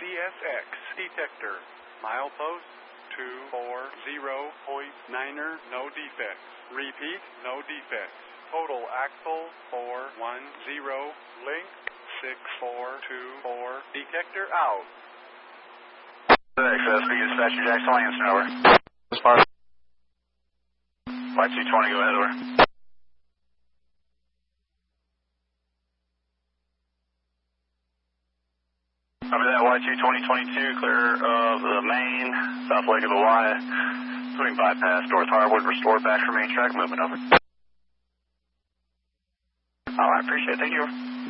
CSX detector. Milepost 240.9er, no defects. Repeat, no defects. Total axle 410, link 6424. Detector out. Access, we dispatch your Jackson Lansing, over. Y220, go ahead, over. Over that Y22022, clear of the main, south leg of the Y, swing bypass, North Harwood, restore back for main track movement, over. Alright, appreciate it, thank you.